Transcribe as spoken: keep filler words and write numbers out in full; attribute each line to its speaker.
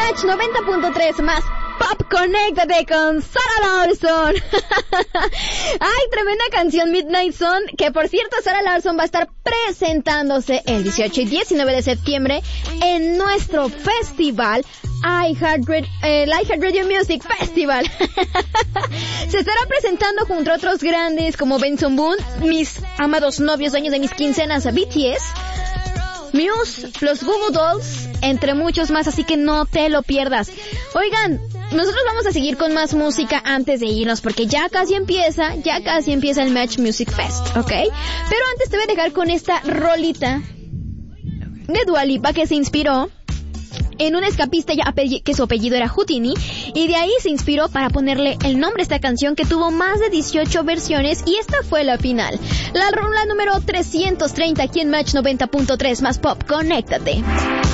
Speaker 1: Match noventa punto tres más Pop, conéctate con Sarah Larsson. Ay, tremenda canción, Midnight Sun, que por cierto Sarah Larsson va a estar presentándose el dieciocho y diecinueve de septiembre en nuestro festival iHeartRadio, el iHeartRadio Music Festival. Se estará presentando junto a otros grandes como Benson Boone, mis amados novios, dueños de mis quincenas, a B T S, Muse, los Goo Goo Dolls, entre muchos más, así que no te lo pierdas. Oigan, nosotros vamos a seguir con más música antes de irnos, porque ya casi empieza, ya casi empieza el Match Music Fest, ¿ok? Pero antes te voy a dejar con esta rolita de Dua Lipa, que se inspiró en un escapista ya que su apellido era Houdini, y de ahí se inspiró para ponerle el nombre a esta canción, que tuvo más de dieciocho versiones, y esta fue la final. La rola número trescientos treinta aquí en Match noventa punto tres más Pop, conéctate.